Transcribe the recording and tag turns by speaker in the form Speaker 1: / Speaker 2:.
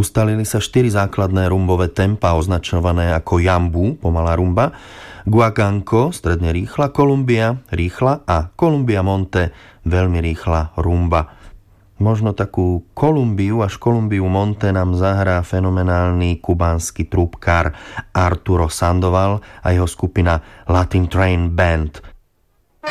Speaker 1: Ustalili sa 4 základné rumbové tempa označované ako Jambu, pomalá rumba, Guaganco, stredne rýchla, Columbia, rýchla a Columbia Monte, veľmi rýchla rumba. Možno takú Kolumbiu až Kolumbiu Monte nám zahrá fenomenálny kubánsky trúbkár Arturo Sandoval a jeho skupina Latin Train Band.